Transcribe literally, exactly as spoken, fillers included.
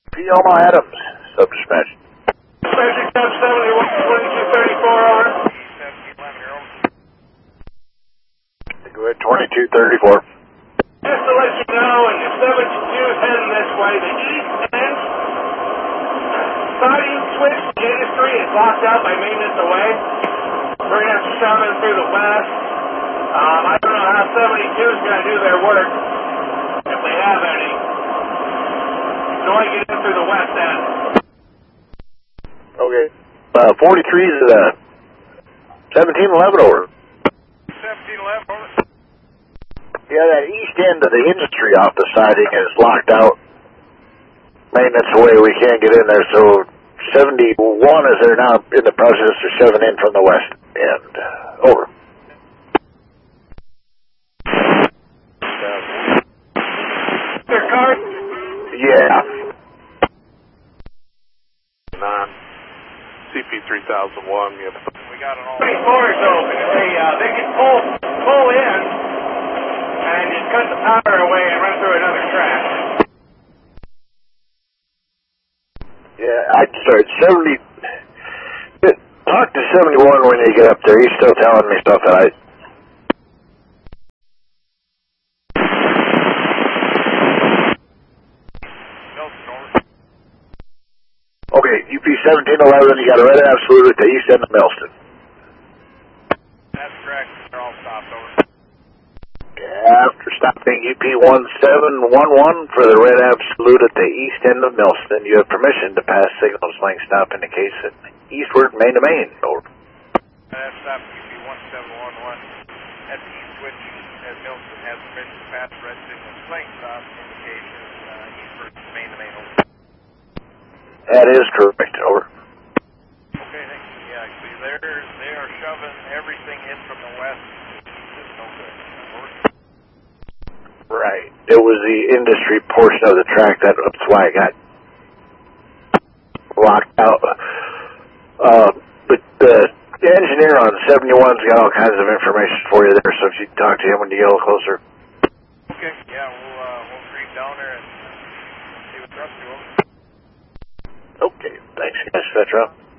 P. Elmo Adams, sub-dispatch. Station Cub seventy-one, twenty-two thirty-four, over. Go ahead, twenty-two thirty-four. Just to let you know, and the seventy-two is heading this way, the east end siding switch industry is locked out by maintenance away. We're going to have to shove in through the west. Um, I don't know how seventy-two is going to do their work, if they have any. So I get in through the west end. Okay. Uh, forty-three is uh, seventeen eleven, over. seventeen eleven, over. Yeah, that east end of the industry off the siding is locked out. Maintenance away, we can't get in there, so seventy-one is there now in the process of shoving in from the west end. Over. Their car? Yeah. Nine. C P three thousand one. We got it all. twenty-four is open. They, uh, they can pull, pull in and just cut the power away and run through another track. Yeah, I'd start seventy. Talk to seventy-one when you get up there. He's still telling me stuff that I. Okay, U P seventeen eleven, you got a red absolute at the east end of Millston. That's correct. They're all stopped, over. After stopping U P one seven one one for the red absolute at the east end of Millston, you have permission to pass signals length stop indicates that eastward main to main. Over. That's stopped U P one seven one one at the east switch as Millston has permission to pass red signals length stop indication uh, eastward main to main. Over. That is correct. Over. Okay, thank you. Yeah, actually, they're, they are shoving everything in from the west. It's no good. Over. Right. It was the industry portion of the track. That, that's why I got locked out. Uh, but the engineer on seventy-one's got all kinds of information for you there, so if you talk to him when you get a little closer. Okay, yeah, we'll, uh, we'll creep down there and see what's up to. Okay, thanks, guys, Petra.